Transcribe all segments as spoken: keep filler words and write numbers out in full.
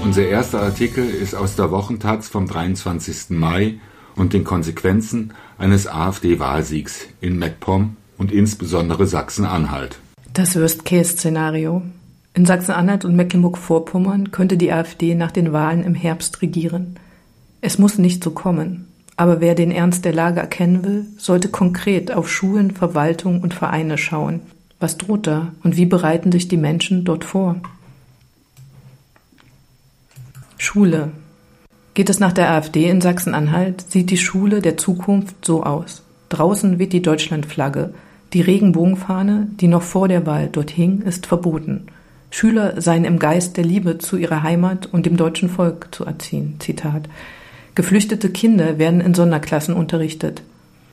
Unser erster Artikel ist aus der Wochentaz vom dreiundzwanzigsten Mai und den Konsequenzen eines AfD-Wahlsiegs in MacPom und insbesondere Sachsen-Anhalt. Das Worst-Case-Szenario. In Sachsen-Anhalt und Mecklenburg-Vorpommern könnte die AfD nach den Wahlen im Herbst regieren. Es muss nicht so kommen. Aber wer den Ernst der Lage erkennen will, sollte konkret auf Schulen, Verwaltung und Vereine schauen. Was droht da und wie bereiten sich die Menschen dort vor? Schule. Geht es nach der AfD in Sachsen-Anhalt, sieht die Schule der Zukunft so aus. Draußen weht die Deutschlandflagge. Die Regenbogenfahne, die noch vor der Wahl dort hing, ist verboten. Schüler seien im Geist der Liebe zu ihrer Heimat und dem deutschen Volk zu erziehen. Zitat. Geflüchtete Kinder werden in Sonderklassen unterrichtet.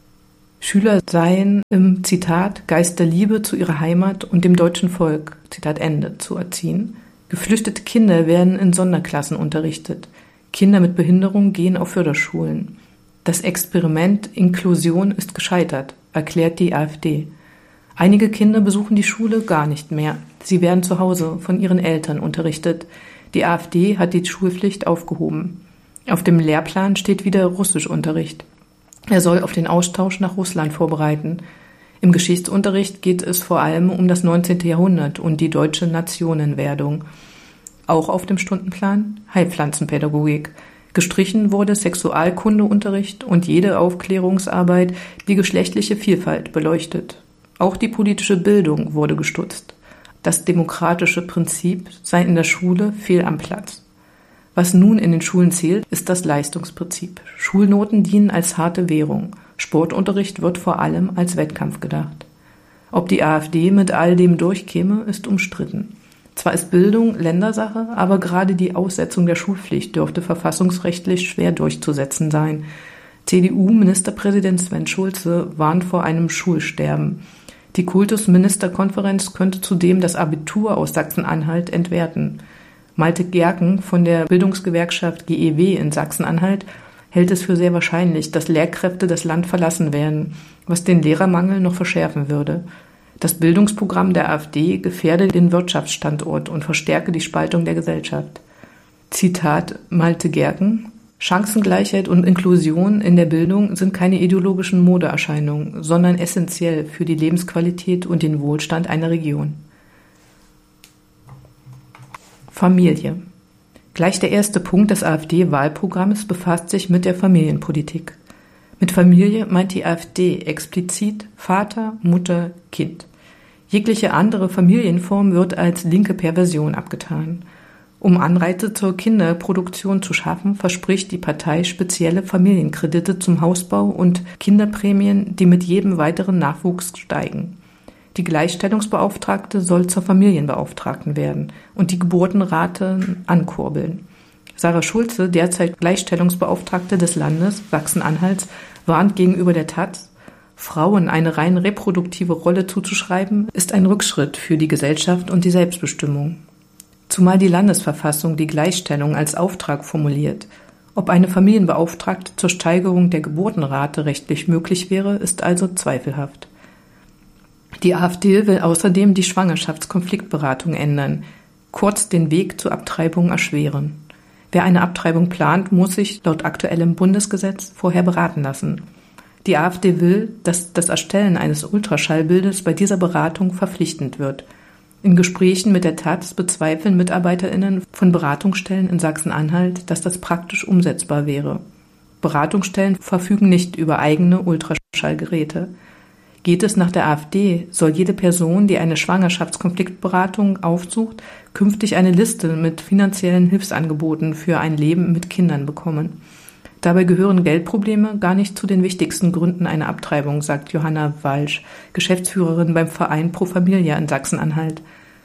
Schüler seien im, Zitat, Geist der Liebe zu ihrer Heimat und dem deutschen Volk, Zitat Ende, zu erziehen. Geflüchtete Kinder werden in Sonderklassen unterrichtet. Kinder mit Behinderung gehen auf Förderschulen. Das Experiment Inklusion ist gescheitert, erklärt die AfD. Einige Kinder besuchen die Schule gar nicht mehr. Sie werden zu Hause von ihren Eltern unterrichtet. Die AfD hat die Schulpflicht aufgehoben. Auf dem Lehrplan steht wieder Russischunterricht. Er soll auf den Austausch nach Russland vorbereiten. Im Geschichtsunterricht geht es vor allem um das neunzehnte Jahrhundert und die deutsche Nationenwerdung. Auch auf dem Stundenplan Heilpflanzenpädagogik. Gestrichen wurde Sexualkundeunterricht und jede Aufklärungsarbeit, die geschlechtliche Vielfalt beleuchtet. Auch die politische Bildung wurde gestutzt. Das demokratische Prinzip sei in der Schule fehl am Platz. Was nun in den Schulen zählt, ist das Leistungsprinzip. Schulnoten dienen als harte Währung. Sportunterricht wird vor allem als Wettkampf gedacht. Ob die AfD mit all dem durchkäme, ist umstritten. Zwar ist Bildung Ländersache, aber gerade die Aussetzung der Schulpflicht dürfte verfassungsrechtlich schwer durchzusetzen sein. C D U-Ministerpräsident Sven Schulze warnt vor einem Schulsterben. Die Kultusministerkonferenz könnte zudem das Abitur aus Sachsen-Anhalt entwerten. Malte Gerken von der Bildungsgewerkschaft G E W in Sachsen-Anhalt hält es für sehr wahrscheinlich, dass Lehrkräfte das Land verlassen werden, was den Lehrermangel noch verschärfen würde. Das Bildungsprogramm der AfD gefährde den Wirtschaftsstandort und verstärke die Spaltung der Gesellschaft. Zitat Malte Gerken: Chancengleichheit und Inklusion in der Bildung sind keine ideologischen Modeerscheinungen, sondern essentiell für die Lebensqualität und den Wohlstand einer Region. Familie. Gleich der erste Punkt des AfD-Wahlprogramms befasst sich mit der Familienpolitik. Mit Familie meint die AfD explizit Vater, Mutter, Kind. Jegliche andere Familienform wird als linke Perversion abgetan. Um Anreize zur Kinderproduktion zu schaffen, verspricht die Partei spezielle Familienkredite zum Hausbau und Kinderprämien, die mit jedem weiteren Nachwuchs steigen. Die Gleichstellungsbeauftragte soll zur Familienbeauftragten werden und die Geburtenrate ankurbeln. Sarah Schulze, derzeit Gleichstellungsbeauftragte des Landes Sachsen-Anhalts, warnt gegenüber der Taz, Frauen eine rein reproduktive Rolle zuzuschreiben, ist ein Rückschritt für die Gesellschaft und die Selbstbestimmung. Zumal die Landesverfassung die Gleichstellung als Auftrag formuliert. Ob eine Familienbeauftragte zur Steigerung der Geburtenrate rechtlich möglich wäre, ist also zweifelhaft. Die AfD will außerdem die Schwangerschaftskonfliktberatung ändern, kurz den Weg zur Abtreibung erschweren. Wer eine Abtreibung plant, muss sich laut aktuellem Bundesgesetz vorher beraten lassen. Die AfD will, dass das Erstellen eines Ultraschallbildes bei dieser Beratung verpflichtend wird. In Gesprächen mit der Taz bezweifeln MitarbeiterInnen von Beratungsstellen in Sachsen-Anhalt, dass das praktisch umsetzbar wäre. Beratungsstellen verfügen nicht über eigene Ultraschallgeräte. Geht es nach der AfD, soll jede Person, die eine Schwangerschaftskonfliktberatung aufsucht, künftig eine Liste mit finanziellen Hilfsangeboten für ein Leben mit Kindern bekommen. Dabei gehören Geldprobleme gar nicht zu den wichtigsten Gründen einer Abtreibung, sagt Johanna Walsch, Geschäftsführerin beim Verein Pro Familia in Sachsen-Anhalt.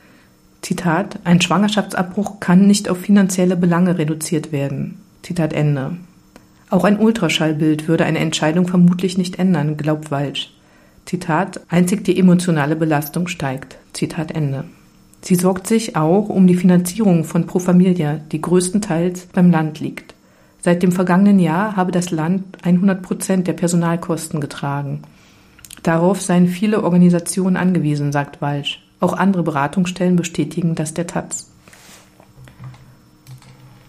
Zitat: Ein Schwangerschaftsabbruch kann nicht auf finanzielle Belange reduziert werden. Zitat Ende. Auch ein Ultraschallbild würde eine Entscheidung vermutlich nicht ändern, glaubt Walsch. Zitat, einzig die emotionale Belastung steigt. Zitat Ende. Sie sorgt sich auch um die Finanzierung von Pro Familia, die größtenteils beim Land liegt. Seit dem vergangenen Jahr habe das Land hundert Prozent der Personalkosten getragen. Darauf seien viele Organisationen angewiesen, sagt Walsch. Auch andere Beratungsstellen bestätigen das der Taz.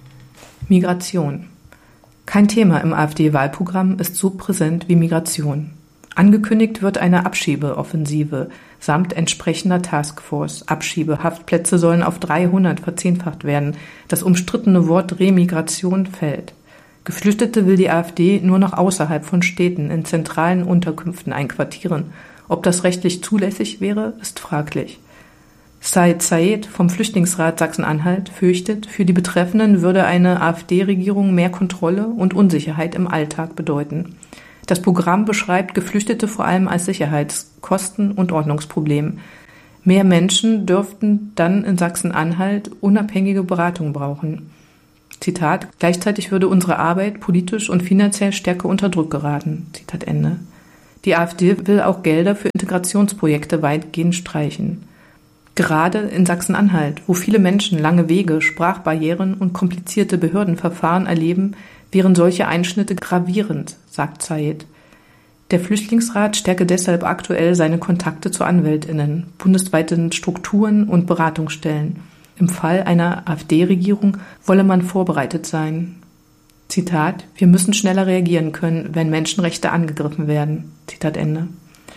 Migration. Kein Thema im AfD-Wahlprogramm ist so präsent wie Migration. Angekündigt wird eine Abschiebeoffensive samt entsprechender Taskforce. Abschiebehaftplätze sollen auf dreihundert verzehnfacht werden. Das umstrittene Wort Remigration fällt. Geflüchtete will die AfD nur noch außerhalb von Städten in zentralen Unterkünften einquartieren. Ob das rechtlich zulässig wäre, ist fraglich. Said Said vom Flüchtlingsrat Sachsen-Anhalt fürchtet, für die Betreffenden würde eine AfD-Regierung mehr Kontrolle und Unsicherheit im Alltag bedeuten. Das Programm beschreibt Geflüchtete vor allem als Sicherheits-, Kosten- und Ordnungsproblem. Mehr Menschen dürften dann in Sachsen-Anhalt unabhängige Beratung brauchen. Zitat, gleichzeitig würde unsere Arbeit politisch und finanziell stärker unter Druck geraten. Zitat Ende. Die AfD will auch Gelder für Integrationsprojekte weitgehend streichen. Gerade in Sachsen-Anhalt, wo viele Menschen lange Wege, Sprachbarrieren und komplizierte Behördenverfahren erleben, wären solche Einschnitte gravierend, sagt Said. Der Flüchtlingsrat stärke deshalb aktuell seine Kontakte zu AnwältInnen, bundesweiten Strukturen und Beratungsstellen. Im Fall einer AfD-Regierung wolle man vorbereitet sein. Zitat, wir müssen schneller reagieren können, wenn Menschenrechte angegriffen werden. Zitat Ende.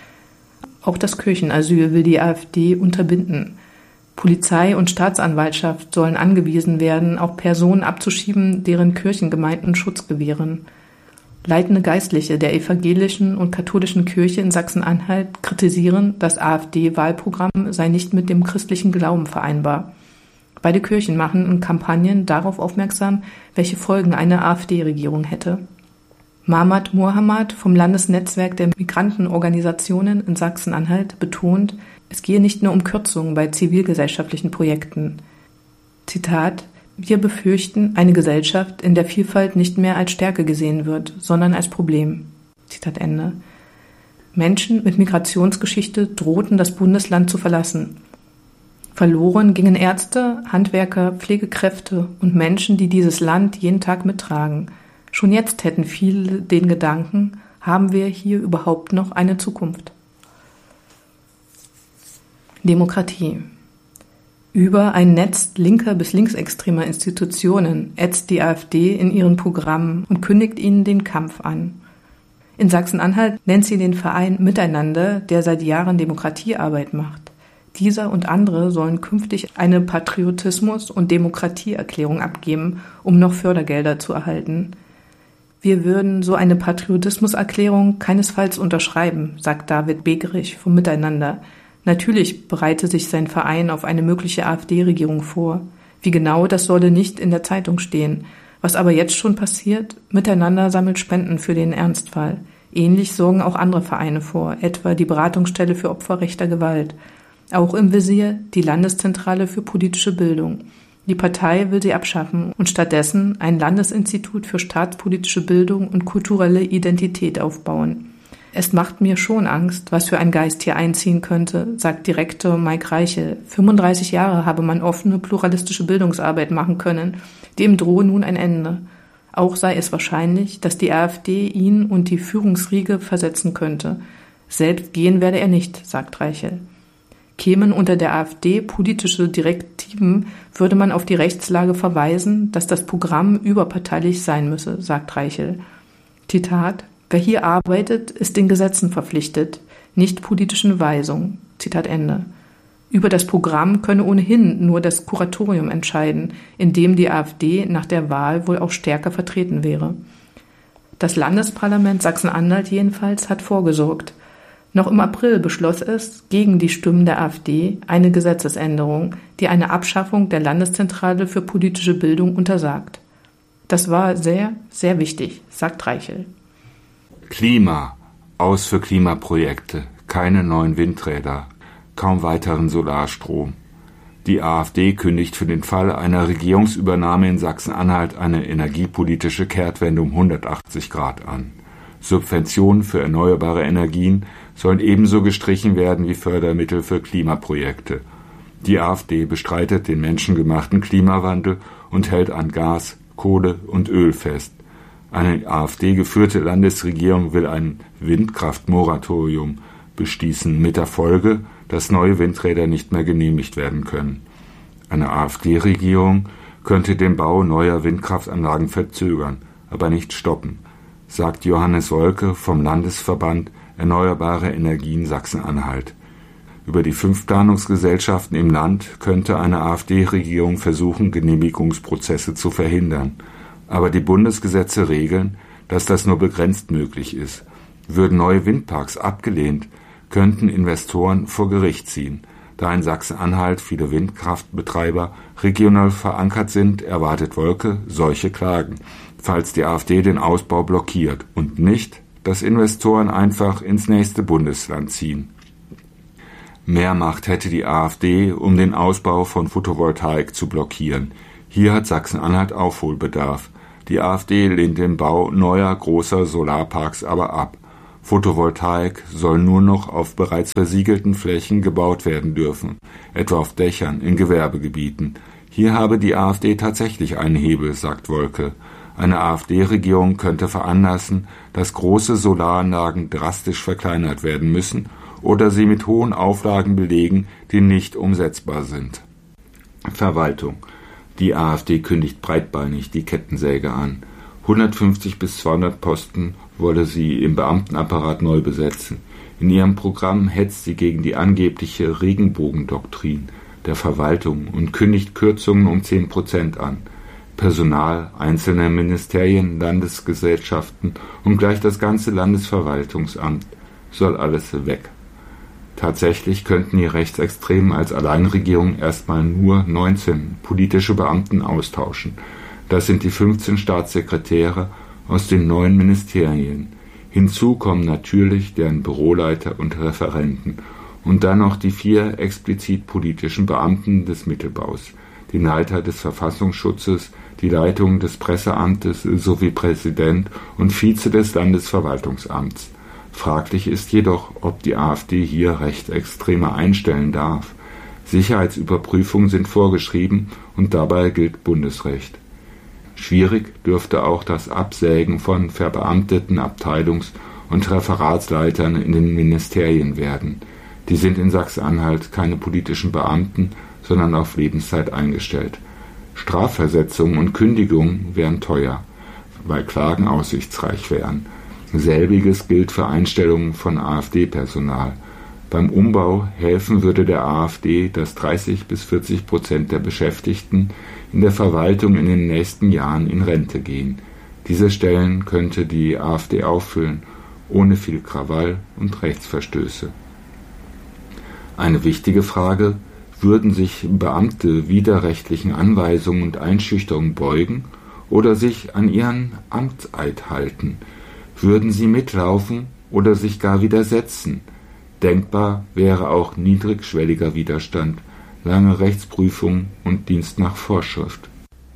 Auch das Kirchenasyl will die AfD unterbinden. Polizei und Staatsanwaltschaft sollen angewiesen werden, auch Personen abzuschieben, deren Kirchengemeinden Schutz gewähren. Leitende Geistliche der evangelischen und katholischen Kirche in Sachsen-Anhalt kritisieren, das AfD-Wahlprogramm sei nicht mit dem christlichen Glauben vereinbar. Beide Kirchen machen in Kampagnen darauf aufmerksam, welche Folgen eine AfD-Regierung hätte. Mahmat Mohamad vom Landesnetzwerk der Migrantenorganisationen in Sachsen-Anhalt betont, es gehe nicht nur um Kürzungen bei zivilgesellschaftlichen Projekten. Zitat, wir befürchten eine Gesellschaft, in der Vielfalt nicht mehr als Stärke gesehen wird, sondern als Problem. Zitat Ende. Menschen mit Migrationsgeschichte drohten das Bundesland zu verlassen. Verloren gingen Ärzte, Handwerker, Pflegekräfte und Menschen, die dieses Land jeden Tag mittragen. Schon jetzt hätten viele den Gedanken, haben wir hier überhaupt noch eine Zukunft? Demokratie. Über ein Netz linker bis linksextremer Institutionen ätzt die AfD in ihren Programmen und kündigt ihnen den Kampf an. In Sachsen-Anhalt nennt sie den Verein Miteinander, der seit Jahren Demokratiearbeit macht. Dieser und andere sollen künftig eine Patriotismus- und Demokratieerklärung abgeben, um noch Fördergelder zu erhalten. Wir würden so eine Patriotismuserklärung keinesfalls unterschreiben, sagt David Begerich vom Miteinander. Natürlich bereite sich sein Verein auf eine mögliche AfD-Regierung vor. Wie genau, das solle nicht in der Zeitung stehen. Was aber jetzt schon passiert, Miteinander sammelt Spenden für den Ernstfall. Ähnlich sorgen auch andere Vereine vor, etwa die Beratungsstelle für Opfer rechter Gewalt. Auch im Visier die Landeszentrale für politische Bildung. Die Partei will sie abschaffen und stattdessen ein Landesinstitut für staatspolitische Bildung und kulturelle Identität aufbauen. Es macht mir schon Angst, was für ein Geist hier einziehen könnte, sagt Direktor Mike Reichel. fünfunddreißig Jahre habe man offene, pluralistische Bildungsarbeit machen können. Dem drohe nun ein Ende. Auch sei es wahrscheinlich, dass die AfD ihn und die Führungsriege versetzen könnte. Selbst gehen werde er nicht, sagt Reichel. Kämen unter der AfD politische Direktiven, würde man auf die Rechtslage verweisen, dass das Programm überparteilich sein müsse, sagt Reichel. Zitat, wer hier arbeitet, ist den Gesetzen verpflichtet, nicht politischen Weisungen. Zitat Ende. Über das Programm könne ohnehin nur das Kuratorium entscheiden, in dem die AfD nach der Wahl wohl auch stärker vertreten wäre. Das Landesparlament Sachsen-Anhalt jedenfalls hat vorgesorgt. Noch im April beschloss es, gegen die Stimmen der AfD, eine Gesetzesänderung, die eine Abschaffung der Landeszentrale für politische Bildung untersagt. Das war sehr, sehr wichtig, sagt Reichel. Klima, aus für Klimaprojekte, keine neuen Windräder, kaum weiteren Solarstrom. Die AfD kündigt für den Fall einer Regierungsübernahme in Sachsen-Anhalt eine energiepolitische Kehrtwende um hundertachtzig Grad an. Subventionen für erneuerbare Energien sollen ebenso gestrichen werden wie Fördermittel für Klimaprojekte. Die AfD bestreitet den menschengemachten Klimawandel und hält an Gas, Kohle und Öl fest. Eine AfD-geführte Landesregierung will ein Windkraftmoratorium beschließen, mit der Folge, dass neue Windräder nicht mehr genehmigt werden können. Eine AfD-Regierung könnte den Bau neuer Windkraftanlagen verzögern, aber nicht stoppen, sagt Johannes Wolke vom Landesverband Erneuerbare Energien Sachsen-Anhalt. Über die fünf Planungsgesellschaften im Land könnte eine AfD-Regierung versuchen, Genehmigungsprozesse zu verhindern. Aber die Bundesgesetze regeln, dass das nur begrenzt möglich ist. Würden neue Windparks abgelehnt, könnten Investoren vor Gericht ziehen. Da in Sachsen-Anhalt viele Windkraftbetreiber regional verankert sind, erwartet Wolke solche Klagen, falls die AfD den Ausbau blockiert und nicht, dass Investoren einfach ins nächste Bundesland ziehen. Mehr Macht hätte die AfD, um den Ausbau von Photovoltaik zu blockieren. Hier hat Sachsen-Anhalt Aufholbedarf. Die AfD lehnt den Bau neuer großer Solarparks aber ab. Photovoltaik soll nur noch auf bereits versiegelten Flächen gebaut werden dürfen, etwa auf Dächern in Gewerbegebieten. Hier habe die AfD tatsächlich einen Hebel, sagt Wolke. Eine AfD-Regierung könnte veranlassen, dass große Solaranlagen drastisch verkleinert werden müssen oder sie mit hohen Auflagen belegen, die nicht umsetzbar sind. Verwaltung. Die AfD kündigt breitbeinig die Kettensäge an. hundertfünfzig bis zweihundert Posten wolle sie im Beamtenapparat neu besetzen. In ihrem Programm hetzt sie gegen die angebliche Regenbogendoktrin der Verwaltung und kündigt Kürzungen um zehn Prozent an. Personal einzelner Ministerien, Landesgesellschaften und gleich das ganze Landesverwaltungsamt soll alles weg. Tatsächlich könnten die Rechtsextremen als Alleinregierung erstmal nur neunzehn politische Beamten austauschen. Das sind die fünfzehn Staatssekretäre aus den neuen Ministerien. Hinzu kommen natürlich deren Büroleiter und Referenten und dann noch die vier explizit politischen Beamten des Mittelbaus, den Leiter des Verfassungsschutzes, die Leitung des Presseamtes sowie Präsident und Vize des Landesverwaltungsamts. Fraglich ist jedoch, ob die AfD hier Rechtsextreme einstellen darf. Sicherheitsüberprüfungen sind vorgeschrieben und dabei gilt Bundesrecht. Schwierig dürfte auch das Absägen von verbeamteten Abteilungs- und Referatsleitern in den Ministerien werden. Die sind in Sachsen-Anhalt keine politischen Beamten, sondern auf Lebenszeit eingestellt. Strafversetzungen und Kündigungen wären teuer, weil Klagen aussichtsreich wären. Selbiges gilt für Einstellungen von AfD-Personal. Beim Umbau helfen würde der AfD, dass dreißig bis vierzig Prozent der Beschäftigten in der Verwaltung in den nächsten Jahren in Rente gehen. Diese Stellen könnte die AfD auffüllen, ohne viel Krawall und Rechtsverstöße. Eine wichtige Frage: Würden sich Beamte widerrechtlichen Anweisungen und Einschüchterungen beugen oder sich an ihren Amtseid halten? Würden sie mitlaufen oder sich gar widersetzen? Denkbar wäre auch niedrigschwelliger Widerstand, lange Rechtsprüfung und Dienst nach Vorschrift.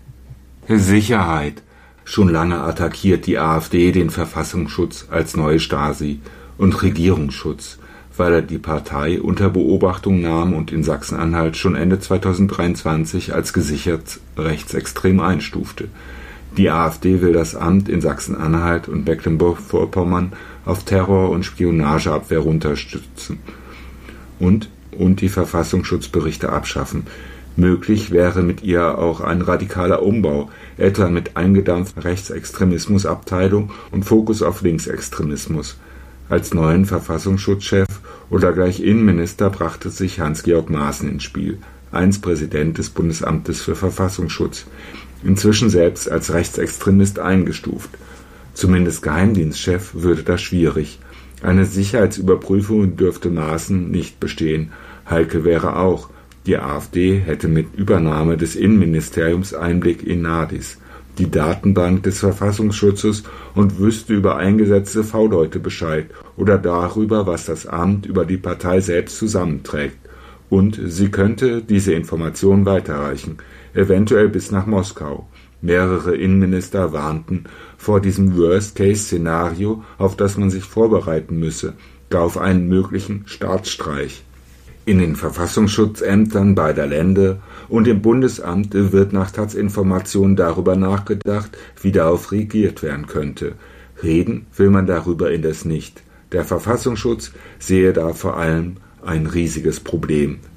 Sicherheit. Schon lange attackiert die AfD den Verfassungsschutz als neue Stasi und Regierungsschutz, weil er die Partei unter Beobachtung nahm und in Sachsen-Anhalt schon Ende zweitausenddreiundzwanzig als gesichert rechtsextrem einstufte. Die AfD will das Amt in Sachsen-Anhalt und Mecklenburg-Vorpommern auf Terror- und Spionageabwehr runterstützen und, und die Verfassungsschutzberichte abschaffen. Möglich wäre mit ihr auch ein radikaler Umbau, etwa mit eingedampfter Rechtsextremismusabteilung und Fokus auf Linksextremismus. Als neuen Verfassungsschutzchef oder gleich Innenminister brachte sich Hans-Georg Maaßen ins Spiel, einst Präsident des Bundesamtes für Verfassungsschutz, inzwischen selbst als Rechtsextremist eingestuft. Zumindest Geheimdienstchef würde das schwierig. Eine Sicherheitsüberprüfung dürfte Maaßen nicht bestehen. Heikel wäre auch, die AfD hätte mit Übernahme des Innenministeriums Einblick in NADIS, die Datenbank des Verfassungsschutzes, und wüsste über eingesetzte V-Leute Bescheid oder darüber, was das Amt über die Partei selbst zusammenträgt. Und sie könnte diese Information weiterreichen, eventuell bis nach Moskau. Mehrere Innenminister warnten vor diesem Worst-Case-Szenario, auf das man sich vorbereiten müsse, gar auf einen möglichen Staatsstreich. In den Verfassungsschutzämtern beider Länder und im Bundesamt wird nach Taz-Informationen darüber nachgedacht, wie darauf reagiert werden könnte. Reden will man darüber indes nicht. Der Verfassungsschutz sehe da vor allem ein riesiges Problem.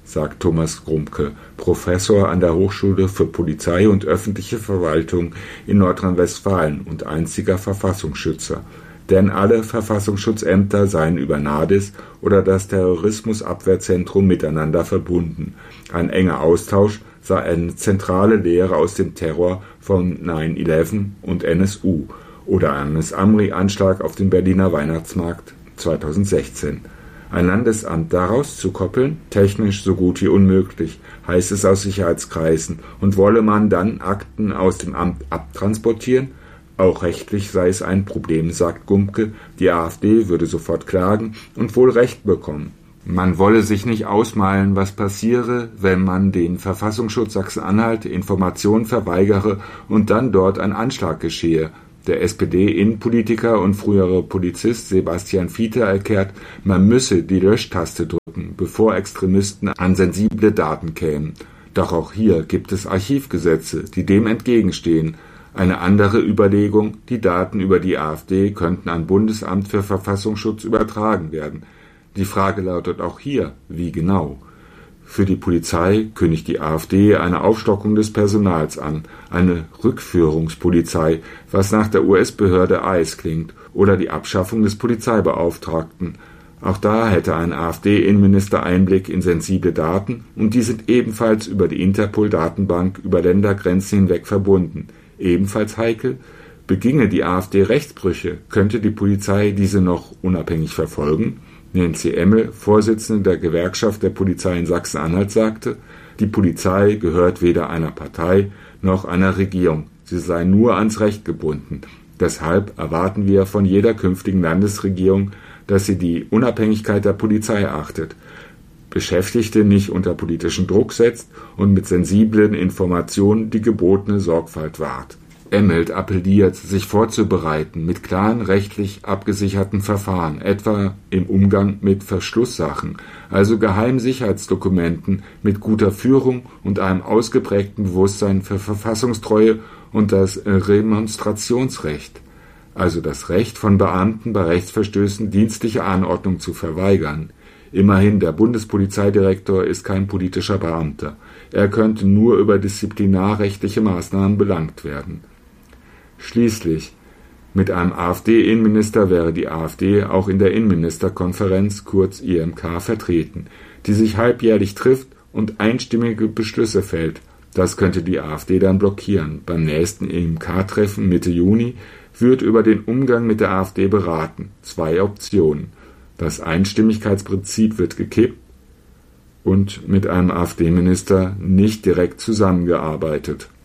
sagt Thomas Grumpke, Professor an der Hochschule für Polizei und öffentliche Verwaltung in Nordrhein-Westfalen und einziger Verfassungsschützer. Denn alle Verfassungsschutzämter seien über NADIS oder das Terrorismusabwehrzentrum miteinander verbunden. Ein enger Austausch sei eine zentrale Lehre aus dem Terror von neun elf und N S U oder Anis Amri-Anschlag auf dem Berliner Weihnachtsmarkt zweitausendsechzehn. Ein Landesamt daraus zu koppeln? Technisch so gut wie unmöglich, heißt es aus Sicherheitskreisen. Und wolle man dann Akten aus dem Amt abtransportieren? Auch rechtlich sei es ein Problem, sagt Gumpke. Die AfD würde sofort klagen und wohl Recht bekommen. Man wolle sich nicht ausmalen, was passiere, wenn man den Verfassungsschutz Sachsen-Anhalt Informationen verweigere und dann dort ein Anschlag geschehe. Der S P D-Innenpolitiker und frühere Polizist Sebastian Fiete erklärt, man müsse die Löschtaste drücken, bevor Extremisten an sensible Daten kämen. Doch auch hier gibt es Archivgesetze, die dem entgegenstehen. Eine andere Überlegung, die Daten über die AfD könnten an Bundesamt für Verfassungsschutz übertragen werden. Die Frage lautet auch hier, wie genau? Für die Polizei kündigt die AfD eine Aufstockung des Personals an, eine Rückführungspolizei, was nach der U S-Behörde I C E klingt, oder die Abschaffung des Polizeibeauftragten. Auch da hätte ein AfD-Innenminister Einblick in sensible Daten und die sind ebenfalls über die Interpol-Datenbank über Ländergrenzen hinweg verbunden. Ebenfalls heikel, beginge die AfD Rechtsbrüche, könnte die Polizei diese noch unabhängig verfolgen? Nancy Emmel, Vorsitzende der Gewerkschaft der Polizei in Sachsen-Anhalt, sagte, die Polizei gehört weder einer Partei noch einer Regierung. Sie sei nur ans Recht gebunden. Deshalb erwarten wir von jeder künftigen Landesregierung, dass sie die Unabhängigkeit der Polizei achtet, Beschäftigte nicht unter politischen Druck setzt und mit sensiblen Informationen die gebotene Sorgfalt wahrt. Emmelt appelliert, sich vorzubereiten mit klaren rechtlich abgesicherten Verfahren, etwa im Umgang mit Verschlusssachen, also geheimen Sicherheitsdokumenten mit guter Führung und einem ausgeprägten Bewusstsein für Verfassungstreue und das Remonstrationsrecht, also das Recht von Beamten bei Rechtsverstößen dienstliche Anordnung zu verweigern. Immerhin, der Bundespolizeidirektor ist kein politischer Beamter. Er könnte nur über disziplinarrechtliche Maßnahmen belangt werden. Schließlich, mit einem AfD-Innenminister wäre die AfD auch in der Innenministerkonferenz, kurz I M K, vertreten, die sich halbjährlich trifft und einstimmige Beschlüsse fällt. Das könnte die AfD dann blockieren. Beim nächsten I M K-Treffen Mitte Juni wird über den Umgang mit der AfD beraten. Zwei Optionen. Das Einstimmigkeitsprinzip wird gekippt und mit einem AfD-Minister nicht direkt zusammengearbeitet.